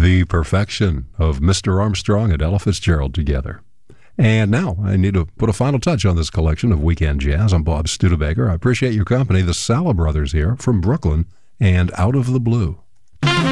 The perfection of Mr. Armstrong and Ella Fitzgerald together. And now I need to put a final touch on this collection of Weekend Jazz. I'm Bob Studebaker. I appreciate your company. The Sala Brothers here from Brooklyn and Out of the Blue.